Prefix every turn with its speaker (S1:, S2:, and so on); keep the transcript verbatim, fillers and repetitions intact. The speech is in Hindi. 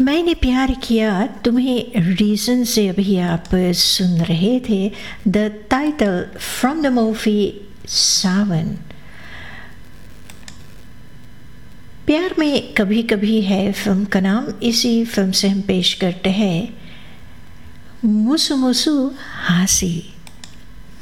S1: मैंने प्यार किया तुम्हें रीज़न से अभी आप सुन रहे थे the title from the movie सावन। प्यार में कभी कभी है फिल्म का नाम। इसी फिल्म से हम पेश करते हैं मुसु मुसु हासी।